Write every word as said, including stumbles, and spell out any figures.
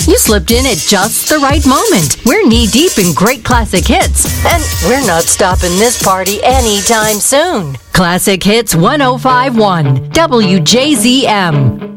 You slipped in at just the right moment. We're knee-deep in great classic hits, and we're not stopping this party anytime soon. Classic Hits one oh five point one, W J Z M.